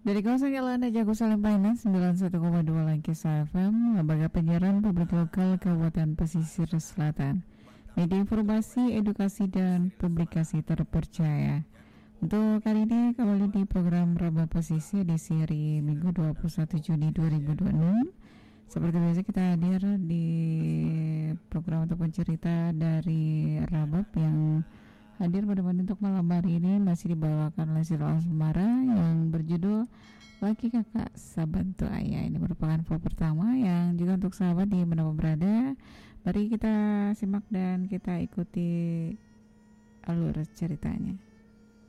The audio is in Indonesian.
Dari kawasan Jalan Jago Salempa 91,2 Langkis FM, Lembaga Penyiaran Publik Lokal Kabupaten Pesisir Selatan. Media informasi, edukasi, dan publikasi terpercaya. Untuk kali ini kembali di program Raba Pesisir di seri Minggu 21 Juni 2026. Seperti biasa kita hadir di program ataupun cerita dari Rabab yang hadir pada untuk malam hari ini masih dibawakan oleh Sila Asmara yang berjudul Laki Kakak Sabantu Ayah. Ini merupakan vlog pertama yang juga untuk sahabat di mana berada. Mari kita simak dan kita ikuti alur ceritanya.